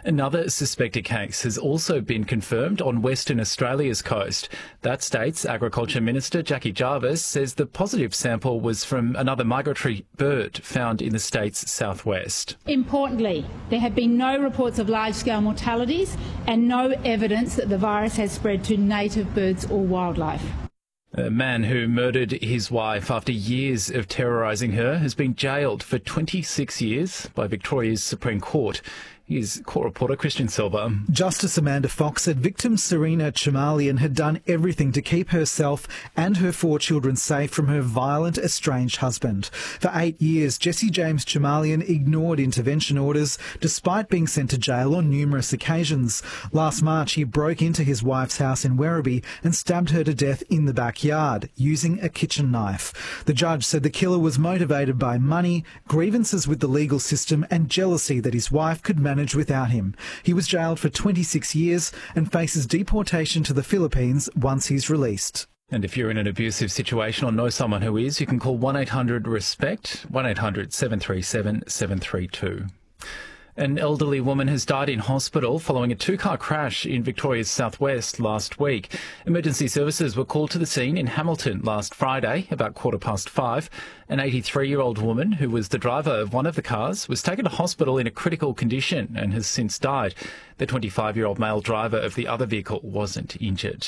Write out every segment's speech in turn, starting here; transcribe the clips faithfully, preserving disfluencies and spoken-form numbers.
Another suspected case has also been confirmed on Western Australia's coast. That state's Agriculture Minister, Jackie Jarvis, says the positive sample was from another migratory bird found in the state's southwest. Importantly, there have been no reports of large-scale mortalities and no evidence that the virus has spread to native birds or wildlife. A man who murdered his wife after years of terrorising her has been jailed for twenty-six years by Victoria's Supreme Court. Here's court reporter Christian Silva. Justice Amanda Fox said victim Serena Chamalian had done everything to keep herself and her four children safe from her violent, estranged husband. For eight years, Jesse James Chamalian ignored intervention orders despite being sent to jail on numerous occasions. Last March, he broke into his wife's house in Werribee and stabbed her to death in the backyard using a kitchen knife. The judge said the killer was motivated by money, grievances with the legal system and jealousy that his wife could manage without him. He was jailed for twenty-six years and faces deportation to the Philippines once he's released. And if you're in an abusive situation or know someone who is, you can call one eight hundred RESPECT, one eight hundred seven three seven seven three two. An elderly woman has died in hospital following a two-car crash in Victoria's southwest last week. Emergency services were called to the scene in Hamilton last Friday, about quarter past five. An eighty-three-year-old woman who was the driver of one of the cars was taken to hospital in a critical condition and has since died. The twenty-five-year-old male driver of the other vehicle wasn't injured.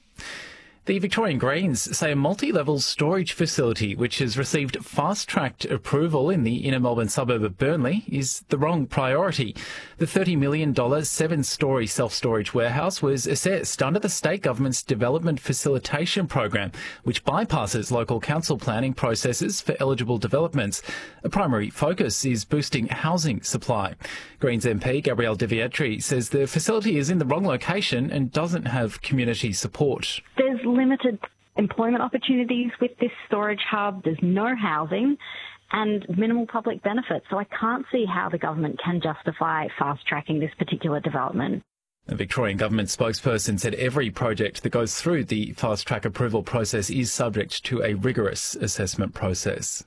The Victorian Greens say a multi-level storage facility which has received fast-tracked approval in the inner Melbourne suburb of Burnley is the wrong priority. The thirty million dollars seven-storey self-storage warehouse was assessed under the state government's Development Facilitation Program, which bypasses local council planning processes for eligible developments. A primary focus is boosting housing supply. Greens M P Gabrielle De Vietri says the facility is in the wrong location and doesn't have community support. There's limited employment opportunities with this storage hub. There's no housing and minimal public benefits. So I can't see how the government can justify fast-tracking this particular development. The Victorian government spokesperson said every project that goes through the fast-track approval process is subject to a rigorous assessment process.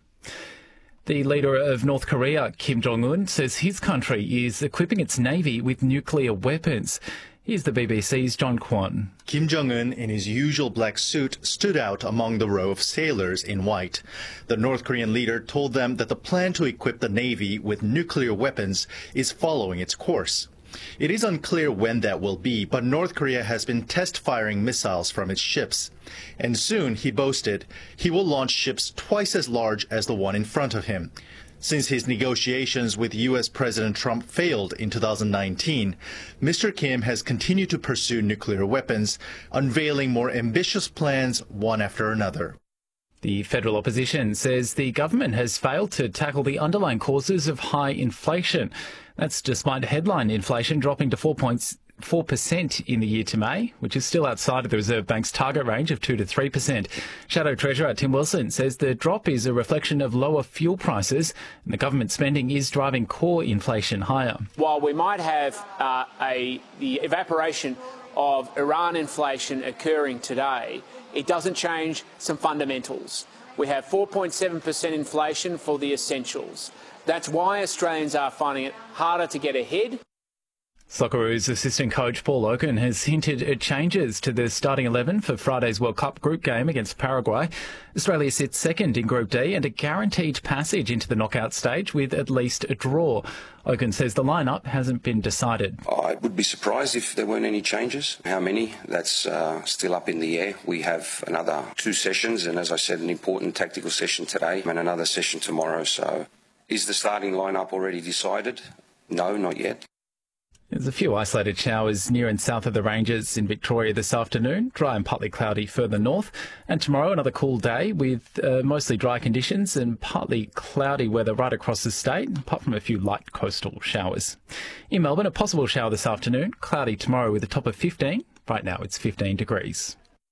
The leader of North Korea, Kim Jong-un, says his country is equipping its navy with nuclear weapons. Here's the B B C's John Kwan. Kim Jong-un, in his usual black suit, stood out among the row of sailors in white. The North Korean leader told them that the plan to equip the Navy with nuclear weapons is following its course. It is unclear when that will be, but North Korea has been test-firing missiles from its ships. And soon, he boasted, he will launch ships twice as large as the one in front of him. Since his negotiations with U S President Trump failed in two thousand nineteen, Mister Kim has continued to pursue nuclear weapons, unveiling more ambitious plans one after another. The federal opposition says the government has failed to tackle the underlying causes of high inflation. That's despite headline inflation dropping to four point four percent in the year to May, which is still outside of the Reserve Bank's target range of two to three percent. Shadow Treasurer Tim Wilson says the drop is a reflection of lower fuel prices and the government spending is driving core inflation higher. While we might have uh, a the evaporation of Iran inflation occurring today, it doesn't change some fundamentals. We have four point seven percent inflation for the essentials. That's why Australians are finding it harder to get ahead. Socceroos assistant coach Paul Oaken has hinted at changes to the starting eleven for Friday's World Cup group game against Paraguay. Australia sits second in Group D and a guaranteed passage into the knockout stage with at least a draw. Oaken says the lineup hasn't been decided. I would be surprised if there weren't any changes. How many? That's uh, still up in the air. We have another two sessions and, as I said, an important tactical session today and another session tomorrow. So is the starting lineup already decided? No, not yet. There's a few isolated showers near and south of the ranges in Victoria this afternoon, dry and partly cloudy further north. And tomorrow, another cool day with uh, mostly dry conditions and partly cloudy weather right across the state, apart from a few light coastal showers. In Melbourne, a possible shower this afternoon, cloudy tomorrow with a top of fifteen. Right now, it's fifteen degrees.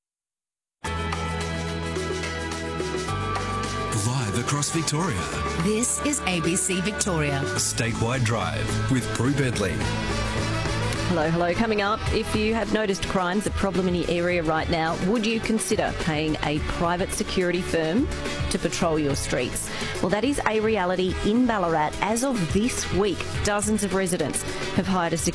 Live across Victoria. This is A B C Victoria. Statewide Drive with Prue Bentley. Hello, hello. Coming up, if you have noticed crimes a problem in your area right now, would you consider paying a private security firm to patrol your streets? Well, that is a reality in Ballarat. As of this week, dozens of residents have hired a security